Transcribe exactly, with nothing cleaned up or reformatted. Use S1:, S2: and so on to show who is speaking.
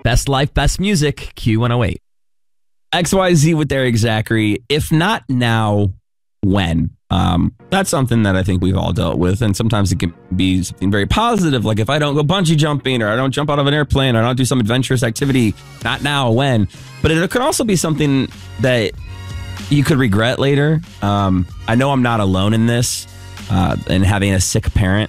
S1: Best life, best music, Q one oh eight. X Y Z with Eric Zachary. If not now, when? Um, that's something that I think we've all dealt with. And sometimes it can be something very positive. Like if I don't go bungee jumping or I don't jump out of an airplane or I don't do some adventurous activity, not now, when? But it could also be something that you could regret later. Um, I know I'm not alone in this uh, and having a sick parent.